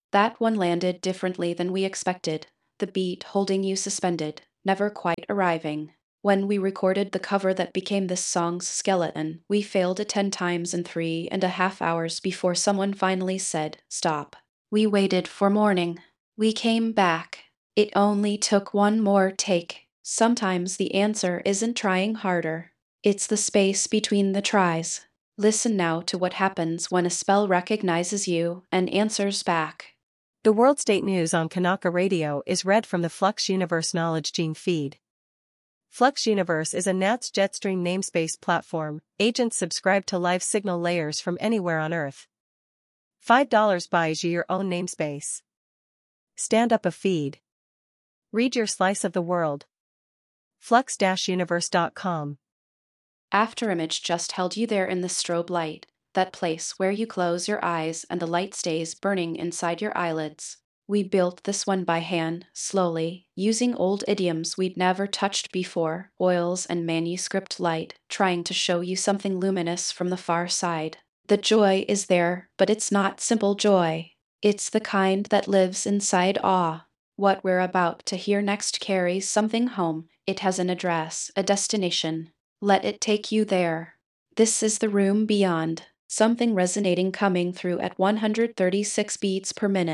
That one landed differently than we expected, the beat holding you suspended, never quite arriving. When we recorded the cover that became this song's skeleton, we failed it 10 times in 3.5 hours before someone finally said, "Stop." We waited for morning. We came back. It only took one more take. Sometimes the answer isn't trying harder, it's the space between the tries. Listen now to what happens when a spell recognizes you and answers back. The World State News on Kanaka Radio is read from the Flux Universe Knowledge Gene feed. Flux Universe is a NATS Jetstream namespace platform. Agents subscribe to live signal layers from anywhere on Earth. $5 buys you your own namespace. Stand up a feed. Read your slice of the world. Flux-universe.com. Afterimage just held you there in the strobe light, that place where you close your eyes and the light stays burning inside your eyelids. We built this one by hand, slowly, using old idioms we'd never touched before, oils and manuscript light, trying to show you something luminous from the far side. The joy is there, but it's not simple joy. It's the kind that lives inside awe. What we're about to hear next carries something home. It has an address, a destination. Let it take you there. This is the room beyond, something resonating coming through at 136 beats per minute.